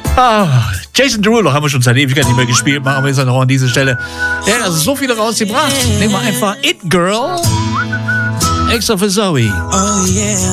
Jason Derulo haben wir schon seit Ewigkeit nicht mehr gespielt, machen wir jetzt noch an dieser Stelle. Der hat also so viele rausgebracht. Nehmen wir einfach It Girl, extra für Zoe. Oh yeah.